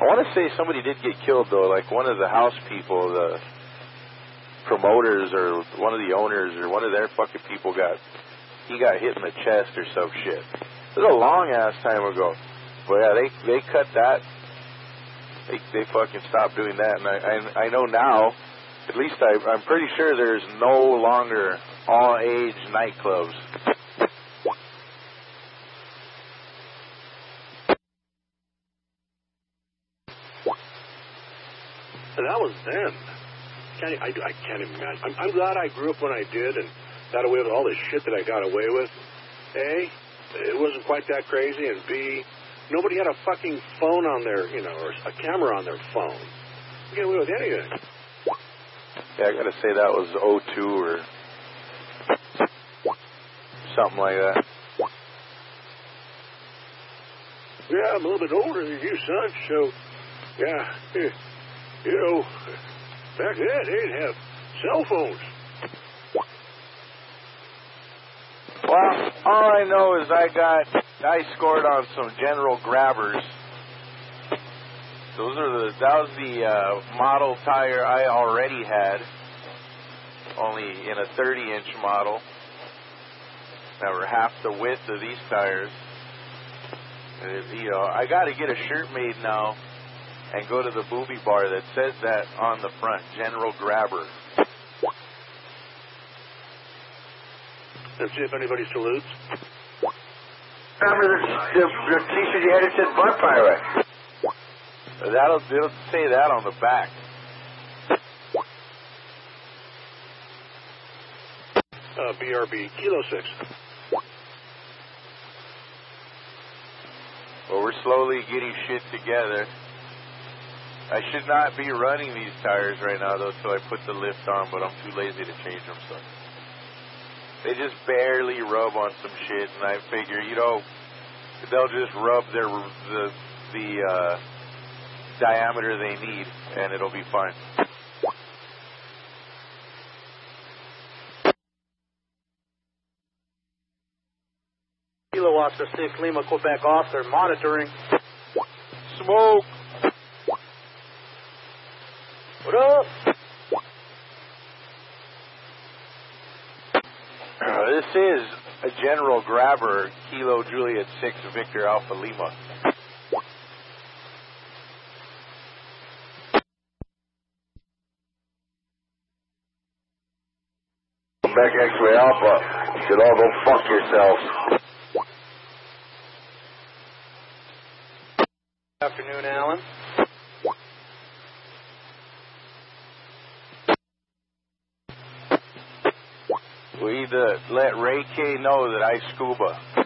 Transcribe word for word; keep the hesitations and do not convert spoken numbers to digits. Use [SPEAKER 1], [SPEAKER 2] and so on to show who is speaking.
[SPEAKER 1] I want to say somebody did get killed, though, like one of the house people, the promoters or one of the owners or one of their fucking people got, he got hit in the chest or some shit. It was a long-ass time ago. But, yeah, they, they cut that. They, they fucking stopped doing that. And I, I, I know now, at least I, I'm pretty sure there's no longer all-age nightclubs.
[SPEAKER 2] That was then. Can't, I, I can't imagine. I'm, I'm glad I grew up when I did and got away with all this shit that I got away with. A, it wasn't quite that crazy, and B, nobody had a fucking phone on their, you know, or a camera on their phone. You get away with anything.
[SPEAKER 1] Yeah, I gotta say that was oh two or something like that.
[SPEAKER 2] Yeah, I'm a little bit older than you, son, so, yeah, you, you know, back then they didn't have cell phones.
[SPEAKER 1] Well, all I know is I got, I scored on some General Grabbers. Those are the, that was the uh, model tire I already had, only in a thirty inch model. That were half the width of these tires. And, you know, I got to get a shirt made now and go to the booby bar that says that on the front, General Grabber.
[SPEAKER 2] Let's see if anybody salutes.
[SPEAKER 3] Remember the, the, the t-shirt you had that said Butt Pirate?
[SPEAKER 1] That'll, they'll say that on the back.
[SPEAKER 2] Uh, B R B, Kilo six.
[SPEAKER 1] Well, we're slowly getting shit together. I should not be running these tires right now, though, till I put the lift on, but I'm too lazy to change them, so. They just barely rub on some shit, and I figure, you know, they'll just rub their the the uh, diameter they need, and it'll be fine.
[SPEAKER 4] Kilowatts to six Lima, Quebec off. They're monitoring.
[SPEAKER 1] Smoke.
[SPEAKER 4] What up?
[SPEAKER 1] This is a General Grabber, Kilo Juliet six, Victor Alpha Lima.
[SPEAKER 3] Back X-ray Alpha. You should all go fuck yourselves.
[SPEAKER 4] Good afternoon, Alan.
[SPEAKER 1] We need to let Ray K know that I scuba.